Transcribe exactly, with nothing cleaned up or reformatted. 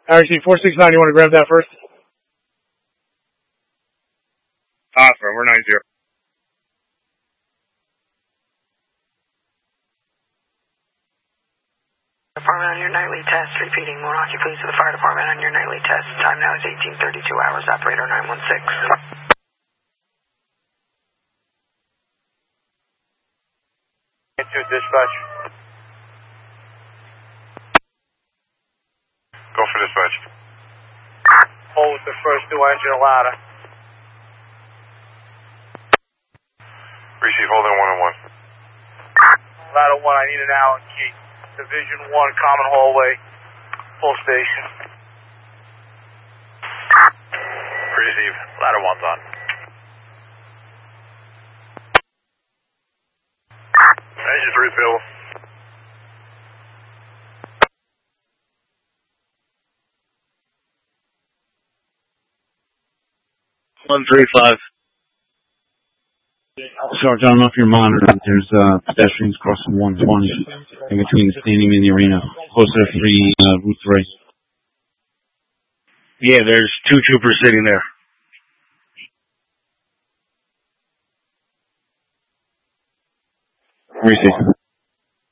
R C four six nine, you want to grab that first? Awesome, we're nine zero. Department on your nightly test. Repeating, Milwaukee Police to the fire department on your nightly test. Time now is eighteen thirty-two hours. Operator nine one six. Get to dispatch. Go for dispatch. Hold with the first two engine ladder. Receive, hold in one and one. Ladder one, I need an Allen key. Division one, common hallway, full station. Receive, ladder one's on. Engine three, Bill. one three five. Sergeant, I don't know if you're monitoring. There's uh, pedestrians crossing one twenty in between the stadium and the arena, closer to three, uh, Route three. Yeah, there's two troopers sitting there. Receive.